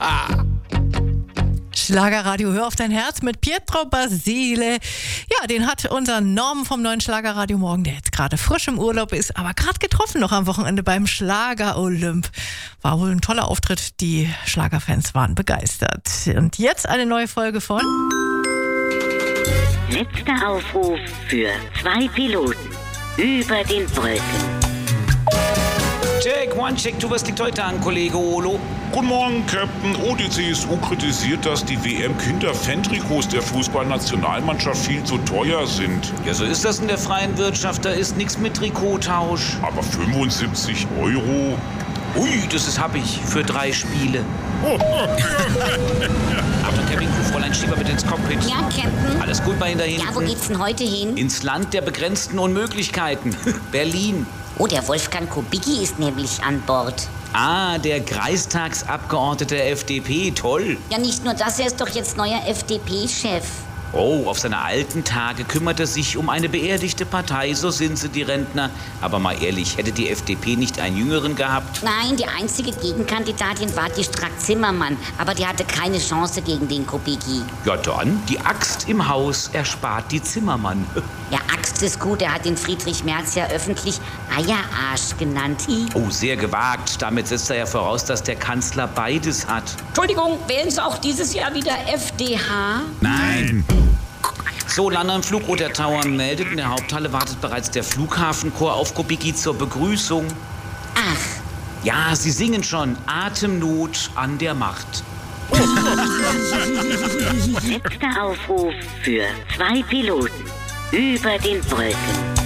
Schlagerradio, hör auf dein Herz mit Pietro Basile. Ja, den hat unser Norm vom neuen Schlagerradio Morgen, der jetzt gerade frisch im Urlaub ist, aber gerade getroffen noch am Wochenende beim Schlager-Olymp. War wohl ein toller Auftritt, die Schlagerfans waren begeistert. Und jetzt eine neue Folge von Letzter Aufruf für 2 Piloten über den Brücken. Check, one check, was liegt heute an, Kollege Olo? Guten Morgen, Captain. Die CSU kritisiert, dass die WM-Kinder-Fan-Trikots der Fußballnationalmannschaft viel zu teuer sind. Ja, so ist das in der freien Wirtschaft, da ist nichts mit Trikottausch. Aber 75 Euro? Ui, hab ich für 3 Spiele. Achtung, Cabin-Crew, Fräulein Schieber bitte ins Cockpit. Ja, Captain. Alles gut bei Ihnen da hinten? Ja, wo geht's denn heute hin? Ins Land der begrenzten Unmöglichkeiten. Berlin. Oh, der Wolfgang Kubicki ist nämlich an Bord. Ah, der Kreistagsabgeordnete der FDP, toll. Ja, nicht nur das, er ist doch jetzt neuer FDP-Chef. Oh, auf seine alten Tage kümmert er sich um eine beerdigte Partei, so sind sie, die Rentner. Aber mal ehrlich, hätte die FDP nicht einen Jüngeren gehabt? Nein, die einzige Gegenkandidatin war die Strack-Zimmermann, aber die hatte keine Chance gegen den Kubicki. Ja dann, die Axt im Haus erspart die Zimmermann. Ja, Axt ist gut, er hat den Friedrich Merz ja öffentlich Eierarsch genannt. Oh, sehr gewagt. Damit setzt er ja voraus, dass der Kanzler beides hat. Entschuldigung, wählen Sie auch dieses Jahr wieder FDH? Nein. So, Lande am Flugroter Tower meldet. In der Haupthalle wartet bereits der Flughafenchor auf Kubicki zur Begrüßung. Ach. Ja, sie singen schon. Atemnot an der Macht. Letzter Aufruf für 2 Piloten über den Brücken.